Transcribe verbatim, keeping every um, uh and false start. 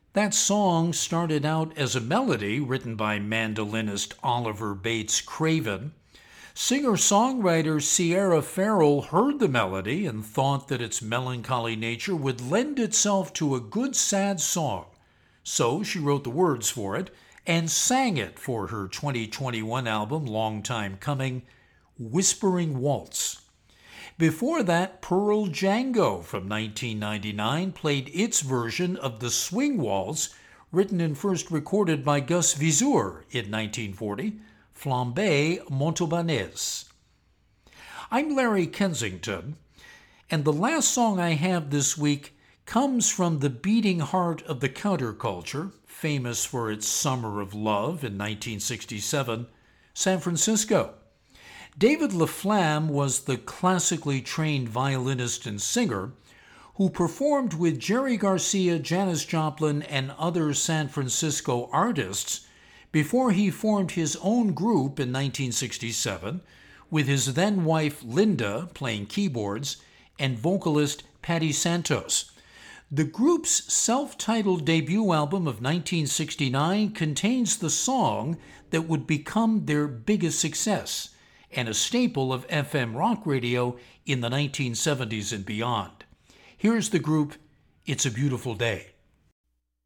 That song started out as a melody written by mandolinist Oliver Bates Craven. Singer-songwriter Sierra Farrell heard the melody and thought that its melancholy nature would lend itself to a good sad song. So she wrote the words for it and sang it for her twenty twenty-one album, Long Time Coming, Whispering Waltz. Before that, Pearl Django from nineteen ninety-nine played its version of the Swing Waltz, written and first recorded by Gus Viseur in nineteen forty, Flambée Montaubanese. I'm Larry Kensington, and the last song I have this week comes from the beating heart of the counterculture, famous for its Summer of Love in nineteen sixty-seven, San Francisco. David LaFlamme was the classically trained violinist and singer who performed with Jerry Garcia, Janis Joplin, and other San Francisco artists before he formed his own group in nineteen sixty-seven with his then-wife Linda playing keyboards and vocalist Patti Santos. The group's self-titled debut album of nineteen sixty-nine contains the song that would become their biggest success and a staple of F M rock radio in the nineteen seventies and beyond. Here's the group, It's a Beautiful Day.